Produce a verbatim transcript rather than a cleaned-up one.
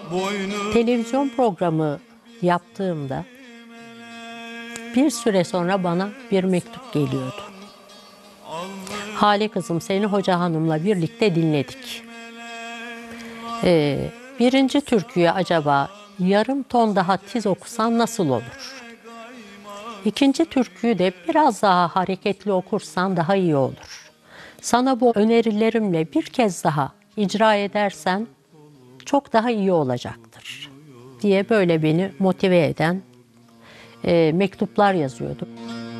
Televizyon programı yaptığımda bir süre sonra bana bir mektup geliyordu. Hale kızım, seni hoca hanımla birlikte dinledik. Ee, birinci türküyü acaba yarım ton daha tiz okusan nasıl olur? İkinci türküyü de biraz daha hareketli okursan daha iyi olur. Sana bu önerilerimle bir kez daha icra edersen çok daha iyi olacaktır diye böyle beni motive eden e, mektuplar yazıyordu.